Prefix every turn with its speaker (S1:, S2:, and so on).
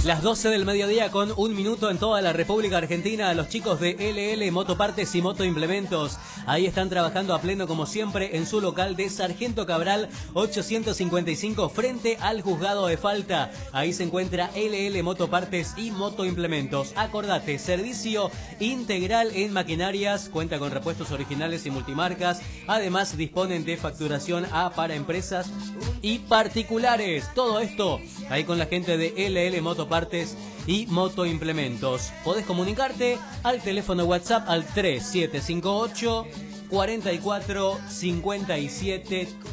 S1: Las 12 del mediodía con 1 minuto en toda la República Argentina. Los chicos de LL Motopartes y Motoimplementos. Ahí están trabajando a pleno como siempre en su local de Sargento Cabral 855 frente al juzgado de falta. Ahí se encuentra LL Motopartes y Motoimplementos. Acordate, servicio integral en maquinarias. Cuenta con repuestos originales y multimarcas. Además disponen de facturación para empresas y particulares. Todo esto ahí con la gente de LL Motopartes y Motoimplementos. Podés comunicarte al teléfono WhatsApp al 3758 44 57